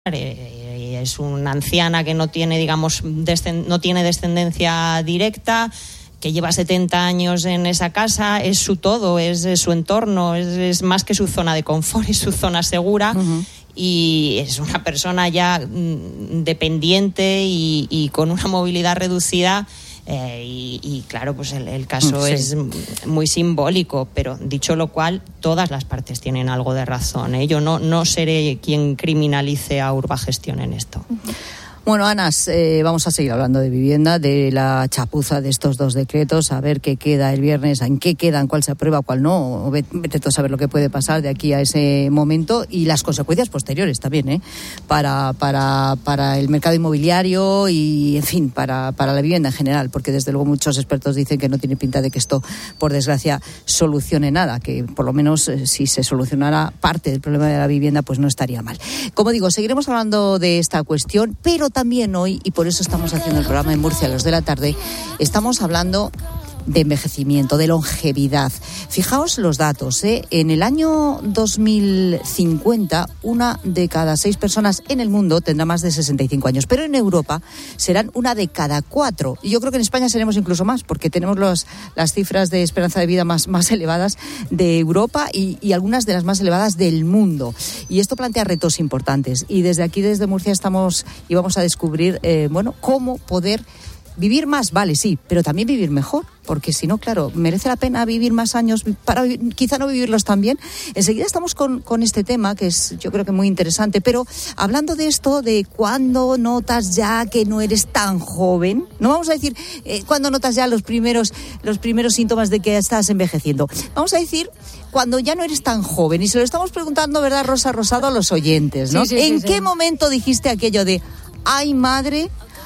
Es una anciana que no tiene, digamos, no tiene descendencia directa, que lleva 70 años en esa casa, es su todo, es su entorno, es más que su zona de confort, es su zona segura. Uh-huh. Y es una persona ya dependiente y con una movilidad reducida. Y claro, pues el caso sí. Es muy simbólico, pero dicho lo cual, todas las partes tienen algo de razón, ¿eh? Yo no seré quien criminalice a Urbagestión en esto. Bueno, Ana, vamos a seguir hablando de vivienda, de la chapuza de estos dos decretos, a ver qué queda el viernes, en qué quedan, cuál se aprueba, cuál no. Vete tú a saber lo que puede pasar de aquí a ese momento y las consecuencias posteriores también, para el mercado inmobiliario y, en fin, para la vivienda en general, porque desde luego muchos expertos dicen que no tiene pinta de que esto, por desgracia, solucione nada, que por lo menos si se solucionara parte del problema de la vivienda, pues no estaría mal. Como digo, seguiremos hablando de esta cuestión, pero también hoy, y por eso estamos haciendo el programa en Murcia a las de la tarde, estamos hablando de envejecimiento, de longevidad. Fijaos los datos, En el año 2050, 1 de cada 6 personas en el mundo tendrá más de 65 años, pero en Europa serán 1 de cada 4. Y yo creo que en España seremos incluso más, porque tenemos las cifras de esperanza de vida más elevadas de Europa y algunas de las más elevadas del mundo. Y esto plantea retos importantes. Y desde aquí, desde Murcia, vamos a descubrir, cómo poder vivir más, vale, sí, pero también vivir mejor, porque si no, claro, merece la pena vivir más años para quizá no vivirlos tan bien. Enseguida estamos con este tema, que es, yo creo que muy interesante, pero hablando de esto, de cuándo notas ya que no eres tan joven, no vamos a decir cuándo notas ya los primeros síntomas de que estás envejeciendo, vamos a decir cuando ya no eres tan joven, y se lo estamos preguntando, ¿verdad, Rosa Rosado, a los oyentes, ¿no? Sí, ¿En qué momento dijiste aquello de, ay madre,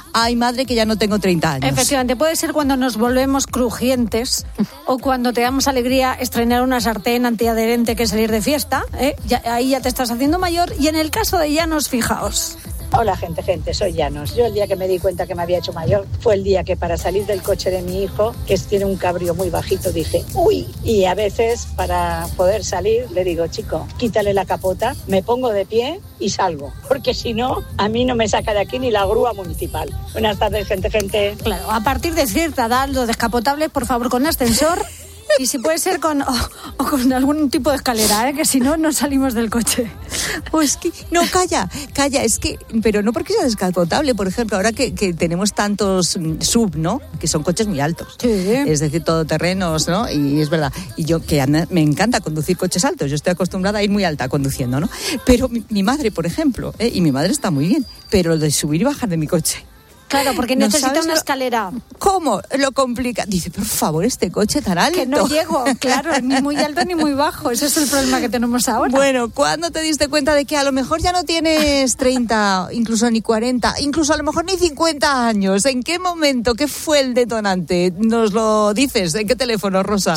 que ya no tengo 30 años? Efectivamente, puede ser cuando nos volvemos crujientes o cuando te damos alegría estrenar una sartén antiadherente que salir de fiesta, ahí ya te estás haciendo mayor. Y en el caso de Llanos, fijaos. Hola gente, soy Llanos. Yo el día que me di cuenta que me había hecho mayor fue el día que para salir del coche de mi hijo, que tiene un cabrio muy bajito, dije, ¡uy! Y a veces para poder salir le digo, chico, quítale la capota, me pongo de pie y salgo, porque si no, a mí no me saca de aquí ni la grúa municipal. Buenas tardes, gente. Claro, a partir de cierta edad, los descapotables, por favor, con ascensor. Y si puede ser con algún tipo de escalera, que si no salimos del coche. Pues que no, calla, es que, pero no porque sea descapotable, por ejemplo, ahora que tenemos tantos sub, ¿no? Que son coches muy altos. Sí. Es decir, todoterrenos, ¿no? Y es verdad. Y yo me encanta conducir coches altos, yo estoy acostumbrada a ir muy alta conduciendo, ¿no? Pero mi madre, por ejemplo, y mi madre está muy bien, pero lo de subir y bajar de mi coche. Claro, porque necesita una escalera. ¿Cómo? Lo complica. Dice, por favor, este coche tan alto. Que no llego, claro, ni muy alto ni muy bajo. Ese es el problema que tenemos ahora. Bueno, ¿cuándo te diste cuenta de que a lo mejor ya no tienes 30, incluso ni 40, incluso a lo mejor ni 50 años? ¿En qué momento? ¿Qué fue el detonante? ¿Nos lo dices? ¿En qué teléfono, Rosa?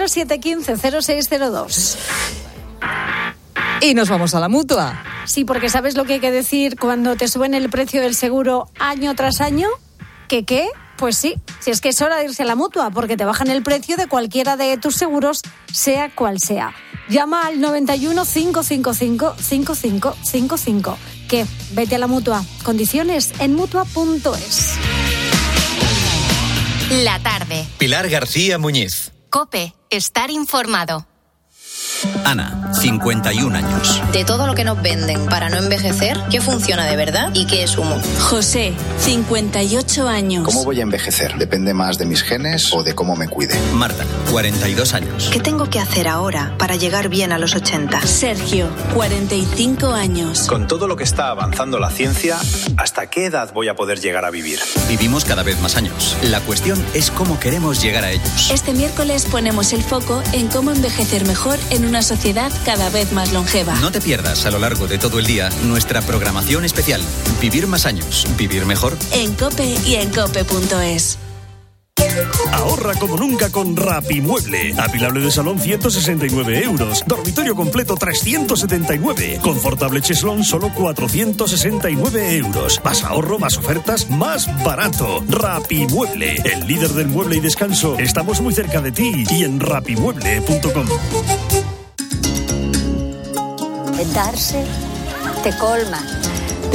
607150602. Y nos vamos a la Mutua. Sí, porque ¿sabes lo que hay que decir cuando te suben el precio del seguro año tras año? ¿Qué? Pues sí, si es que es hora de irse a la Mutua, porque te bajan el precio de cualquiera de tus seguros, sea cual sea. Llama al 91 555 5555. ¿Qué? Vete a la Mutua. Condiciones en Mutua.es. La tarde. Pilar García Muñiz. COPE. Estar informado. Ana, 51 años. De todo lo que nos venden para no envejecer, ¿qué funciona de verdad y qué es humo? José, 58 años. ¿Cómo voy a envejecer? ¿Depende más de mis genes o de cómo me cuide? Marta, 42 años. ¿Qué tengo que hacer ahora para llegar bien a los 80? Sergio, 45 años. Con todo lo que está avanzando la ciencia, ¿hasta qué edad voy a poder llegar a vivir? Vivimos cada vez más años. La cuestión es cómo queremos llegar a ellos. Este miércoles ponemos el foco en cómo envejecer mejor en una sociedad cada vez más longeva. No te pierdas a lo largo de todo el día nuestra programación especial. Vivir más años, vivir mejor. En COPE y en COPE.es. Ahorra como nunca con Rapimueble. Apilable de salón 169 euros. Dormitorio completo 379. Confortable cheslón solo 469 euros. Más ahorro, más ofertas, más barato. Rapimueble, el líder del mueble y descanso. Estamos muy cerca de ti y en rapimueble.com. Darse te colma,